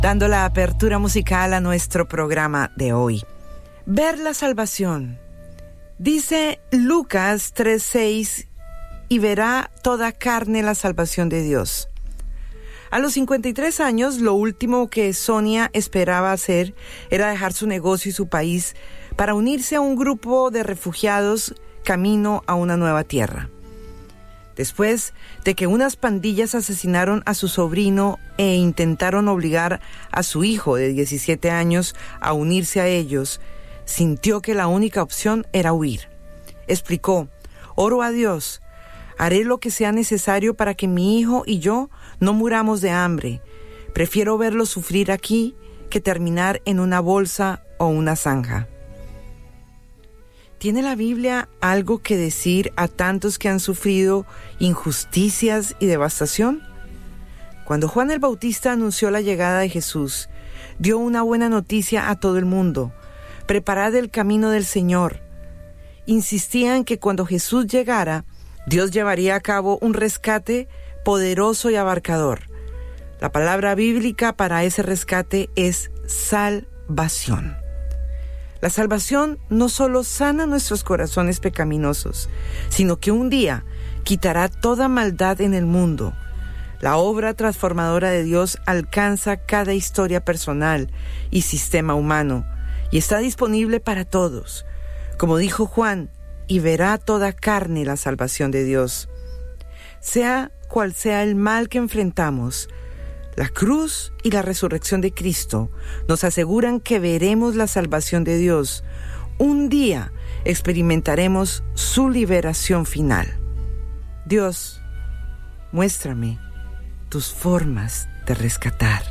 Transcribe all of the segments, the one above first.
dando la apertura musical a nuestro programa de hoy. Ver la salvación. Dice Lucas 3:6, y verá toda carne la salvación de Dios. A los 53 años, lo último que Sonia esperaba hacer era dejar su negocio y su país para unirse a un grupo de refugiados camino a una nueva tierra. Después de que unas pandillas asesinaron a su sobrino e intentaron obligar a su hijo de 17 años a unirse a ellos, sintió que la única opción era huir. Explicó: oro a Dios, haré lo que sea necesario para que mi hijo y yo no muramos de hambre. Prefiero verlo sufrir aquí que terminar en una bolsa o una zanja. ¿Tiene la Biblia algo que decir a tantos que han sufrido injusticias y devastación? Cuando Juan el Bautista anunció la llegada de Jesús, dio una buena noticia a todo el mundo: preparad el camino del Señor. Insistían que cuando Jesús llegara, Dios llevaría a cabo un rescate poderoso y abarcador. La palabra bíblica para ese rescate es salvación. La salvación no solo sana nuestros corazones pecaminosos, sino que un día quitará toda maldad en el mundo. La obra transformadora de Dios alcanza cada historia personal y sistema humano y está disponible para todos. Como dijo Juan, y verá toda carne la salvación de Dios. Sea cual sea el mal que enfrentamos, la cruz y la resurrección de Cristo nos aseguran que veremos la salvación de Dios. Un día experimentaremos su liberación final. Dios, muéstrame tus formas de rescatar.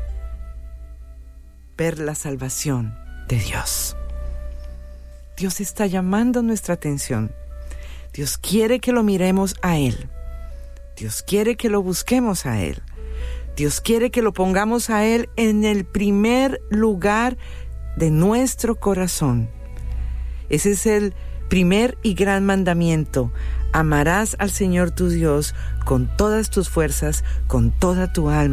Ver la salvación de Dios. Dios está llamando nuestra atención. Dios quiere que lo miremos a Él. Dios quiere que lo busquemos a Él. Dios quiere que lo pongamos a Él en el primer lugar de nuestro corazón. Ese es el primer y gran mandamiento. Amarás al Señor tu Dios con todas tus fuerzas, con toda tu alma.